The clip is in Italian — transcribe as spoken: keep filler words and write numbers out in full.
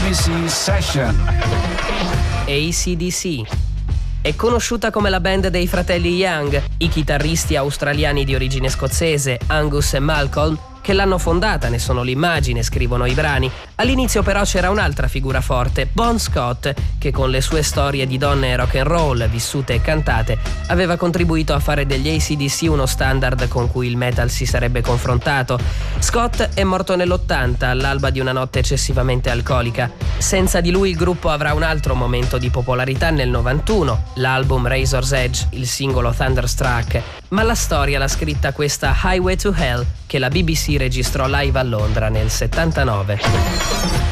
B C Session. A C D C è conosciuta come la band dei fratelli Young, i chitarristi australiani di origine scozzese Angus e Malcolm, che l'hanno fondata, ne sono l'immagine, scrivono i brani. All'inizio però c'era un'altra figura forte, Bon Scott, che con le sue storie di donne rock and roll vissute e cantate aveva contribuito a fare degli A C D C uno standard con cui il metal si sarebbe confrontato. Scott è morto nell'ottanta, all'alba di una notte eccessivamente alcolica. Senza di lui il gruppo avrà un altro momento di popolarità nel novantuno, l'album Razor's Edge, il singolo Thunderstruck, ma la storia l'ha scritta questa Highway to Hell, che la B B C registrò live a Londra nel settantanove.